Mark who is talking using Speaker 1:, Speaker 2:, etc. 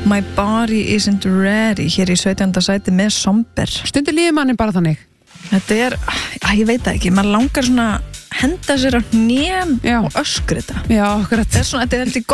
Speaker 1: My Body Isn't Ready hér í 17. sæti með Somber.
Speaker 2: Stundir líður manni bara þannig.
Speaker 1: Þetta ég veit það ekki, maður langar svona henda sér á hnén og öskrita.
Speaker 2: Já, akkurat.
Speaker 1: Þetta er svona, þetta er